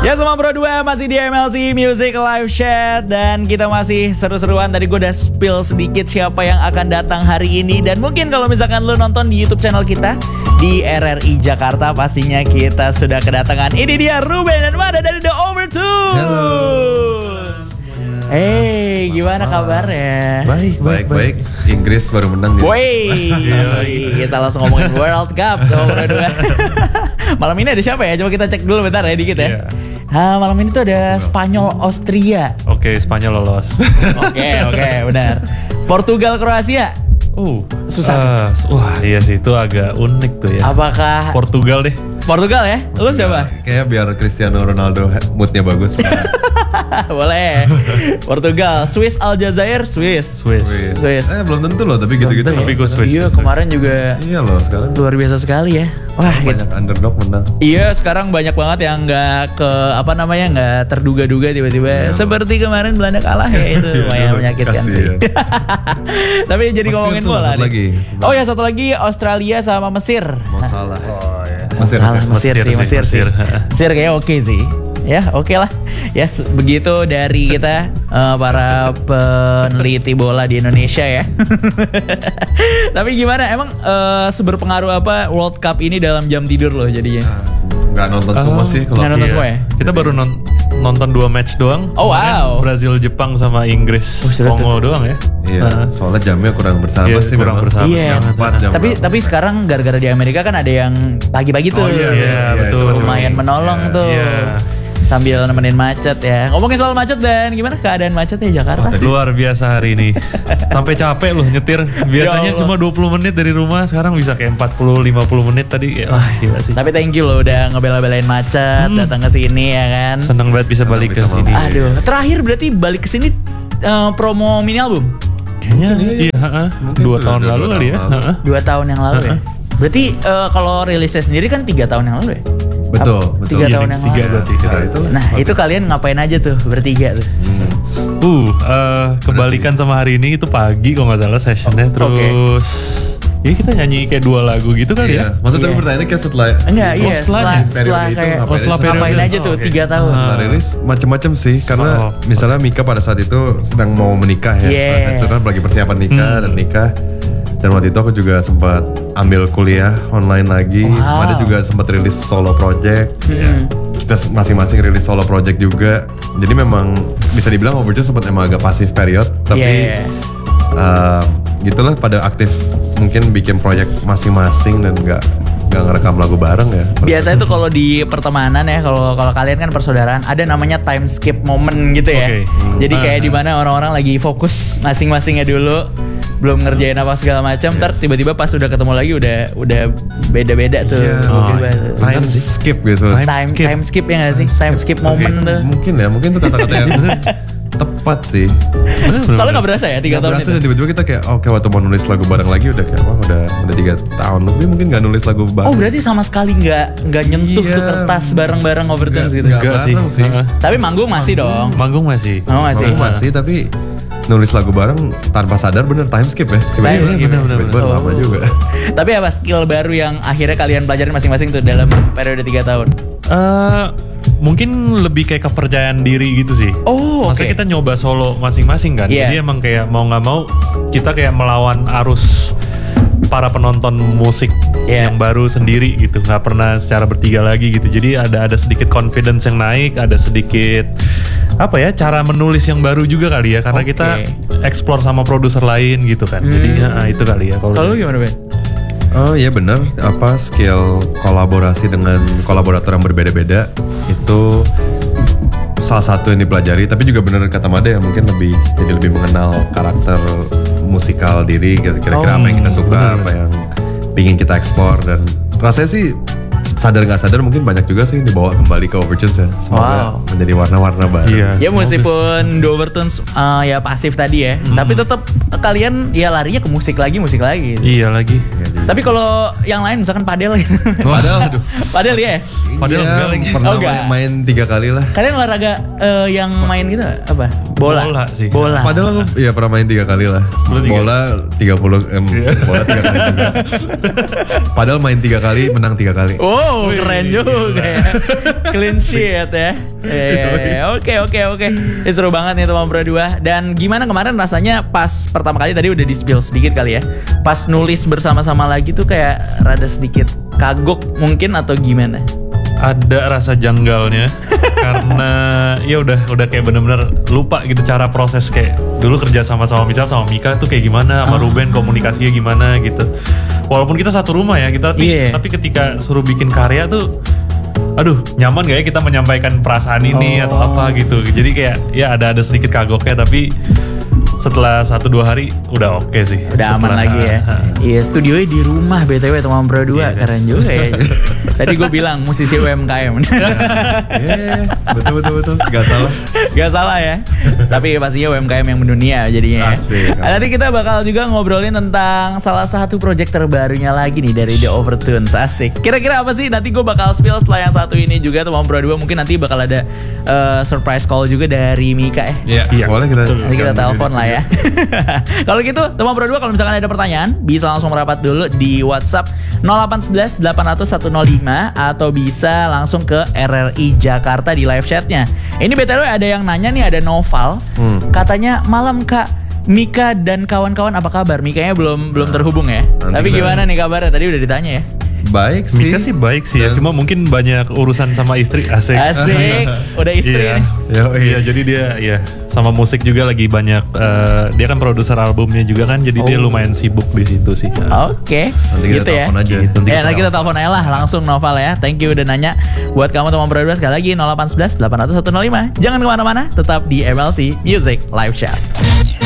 Ya semua bro 2 masih di MLC Music Live Chat. Dan kita masih seru-seruan. Tadi gue udah spill sedikit siapa yang akan datang hari ini. Dan mungkin kalau misalkan lo nonton di YouTube channel kita di RRI Jakarta, pastinya kita sudah kedatangan. Ini dia Ruben dan Mada dari The Overtones. Hey, gimana kabarnya? Baik. Inggris baru menang. Woi, kita langsung ngomongin World Cup sama bro 2. Malam ini ada siapa ya? Coba kita cek dulu bentar ya dikit ya. Malam ini tuh ada Spanyol Austria. Oke, Spanyol lolos. Oke, benar. Portugal Kroasia. Susah. Wah, iya sih itu agak unik tuh ya. Apakah Portugal deh. Portugal ya? Lu siapa? Kayak biar Cristiano Ronaldo moodnya bagus. Boleh. Portugal, Swiss Aljazair, Swiss. Belum tentu loh, tapi gitu-gitu. Tapi gue Swiss. Iya, kemarin juga. Iya loh, sekarang Luar biasa sekali ya. Wah, banyak underdog menang. Iya, sekarang banyak banget yang nggak nggak terduga-duga tiba-tiba. Seperti kemarin Belanda kalah ya, itu lumayan menyakitkan sih. Ya. Tapi jadi ngomongin bola nih. Oh ya, satu lagi Australia sama Mesir. Mau salah. Mesir sih. Mesir kayak oke sih. Ya oke lah. Ya begitu dari kita para peneliti bola di Indonesia ya. Tapi gimana emang seberpengaruh apa World Cup ini dalam jam tidur loh jadinya? Nggak nonton semua sih kalau. Nggak nonton semua ya? Kita baru nonton 2 match doang. Oh wow. Brazil Jepang sama Inggris Kongo doang ya. Iya, soalnya jamnya kurang bersahabat sih. Kurang bersahabat. Iya. Jam Tapi sekarang gara-gara di Amerika kan ada yang pagi-pagi tuh. Oh iya, betul. Lumayan menolong tuh. Iya. Sambil nemenin macet ya. Ngomongin soal macet dan gimana keadaan macetnya Jakarta? Luar biasa hari ini. Sampai capek loh nyetir. Biasanya cuma 20 menit dari rumah, sekarang bisa kayak 40-50 menit tadi. Wah, gila sih. Tapi thank you loh udah ngebela-belain macet, datang ke sini ya kan. Seneng banget bisa balik ke sini. Aduh, terakhir berarti balik ke sini promo mini album? Kayaknya iya, 2 tahun lalu kali ya. 2 tahun yang lalu ya. Berarti kalau rilisnya sendiri kan 3 tahun yang lalu ya? Betul. 3 tahun yang lalu. Nah itu kalian ngapain aja tuh bertiga tuh? Kebalikan sama hari ini, itu pagi kalau nggak salah sessionnya. Terus ya kita nyanyi kayak 2 lagu gitu kali ya. Maksudnya pertanyaannya kayak setelah. Enggak, iya setelah kayak ngapain aja tuh 3 tahun. Setelah rilis macam-macam sih, karena misalnya Mika pada saat itu sedang mau menikah ya. Pada saat itu kan lagi persiapan nikah. Dan waktu itu aku juga sempat ambil kuliah online lagi. Ada juga sempat rilis solo project. Kita masing-masing rilis solo project juga. Jadi memang bisa dibilang Overtones sempat emang agak pasif period. Tapi gitulah pada aktif mungkin bikin project masing-masing dan nggak ngerekam lagu bareng ya. Biasanya tuh kalau di pertemanan ya, kalau kalian kan persaudaraan, ada namanya time skip moment gitu ya. Jadi kayak di mana orang-orang lagi fokus masing-masingnya dulu, belum ngerjain apa segala macam, ntar tiba-tiba pas udah ketemu lagi udah beda-beda tuh. Time skip gitu. Time skip ya nggak sih? Time skip moment tuh. Mungkin tuh kata-kata yang tepat sih. Soalnya nggak berasa ya 3 tahun berasa, itu. Tiba-tiba kita kayak waktu mau nulis lagu bareng lagi udah kayak udah 3 tahun lebih mungkin nggak nulis lagu bareng. Oh berarti sama sekali nggak nyentuh tuh kertas bareng-bareng Overtones gitu. Enggak sih. Tapi manggung masih dong. Manggung masih. Masih tapi nulis lagu bareng tanpa sadar bener time skip ya. Time skip. Bener lama juga. Tapi apa skill baru yang akhirnya kalian pelajarin masing-masing tuh dalam periode 3 tahun? Mungkin lebih kayak kepercayaan diri gitu sih. Maksudnya kita nyoba solo masing-masing kan. Jadi emang kayak mau nggak mau kita kayak melawan arus para penonton musik yang baru sendiri gitu. Nggak pernah secara bertiga lagi gitu. Jadi ada sedikit confidence yang naik, ada sedikit cara menulis yang baru juga kali ya, karena kita explore sama produser lain gitu kan. Jadi itu kali ya. Kalau lu gimana Ben? Oh iya benar, skill kolaborasi dengan kolaborator yang berbeda-beda itu salah satu yang dipelajari. Tapi juga benar kata Mada ya, mungkin jadi lebih mengenal karakter musikal diri, kira-kira apa yang kita suka, apa yang pingin kita ekspor. Dan rasanya sih sadar nggak sadar mungkin banyak juga sih dibawa kembali ke Overtones ya. Semoga menjadi warna-warna baru. Ya meskipun The Overtones ya pasif tadi ya, tapi tetap kalian ya larinya ke musik lagi. Iya lagi. Tapi kalau yang lain misalkan padel gitu. Padel ya? Padel pernah main 3 kali lah. Kalian olahraga yang main gitu apa? Bola sih. Bola. Padahal aku ya pernah main 3 kali lah. Bola 30 bola 3 kali juga. Padahal main 3 kali, menang 3 kali. Oh, keren juga ya. Clean sheet ya. Oke. Ini seru banget nih teman berdua. Dan gimana kemarin rasanya pas pertama kali tadi udah di-spill sedikit kali ya. Pas nulis bersama-sama lagi tuh kayak rada sedikit kagok mungkin atau gimana? Ada rasa janggalnya karena ya udah kayak bener-bener lupa gitu cara proses kayak dulu kerja sama misal sama Mika tuh kayak gimana, sama Ruben komunikasinya gimana gitu. Walaupun kita satu rumah ya kita tapi ketika suruh bikin karya tuh aduh nyaman gak ya kita menyampaikan perasaan ini atau apa gitu. Jadi kayak ya ada sedikit kagoknya tapi setelah 1-2 hari udah oke sih. Udah aman lagi ya. Iya, studionya di rumah BTW teman berdua. Keren juga ya. Tadi gue bilang musisi UMKM. Betul. Gak salah ya. Tapi pastinya UMKM yang mendunia jadinya. Asik. Nanti kita bakal juga ngobrolin tentang salah satu project terbarunya lagi nih dari The Overtones. Asik. Kira-kira apa sih? Nanti gue bakal spill setelah yang satu ini juga teman berdua. Mungkin nanti bakal ada surprise call juga dari Mika ya. Iya. Boleh nanti kita telepon lah ya. Kalau gitu teman berdua kalau misalkan ada pertanyaan bisa langsung merapat dulu di WhatsApp 0811 800 105 atau bisa langsung ke RRI Jakarta di live chatnya. Ini BTW ada yang nanya nih, ada Noval. Katanya malam Kak Mika dan kawan-kawan apa kabar? Mikanya belum terhubung ya. Tapi gimana nih kabarnya? Tadi udah ditanya ya. Baik sih. Mika sih baik sih ya, cuma mungkin banyak urusan sama istri. Asik. Udah istri nih. Iya, jadi dia ya sama musik juga lagi banyak. Dia kan produser albumnya juga kan, jadi dia lumayan sibuk di situ sih. Oke. Nanti kita telepon aja. Nanti kita telepon aja lah langsung Noval ya. Thank you udah nanya. Buat kamu teman berdua sekali lagi 0811 800 105. Jangan kemana-mana, tetap di MLC Music Live Chat.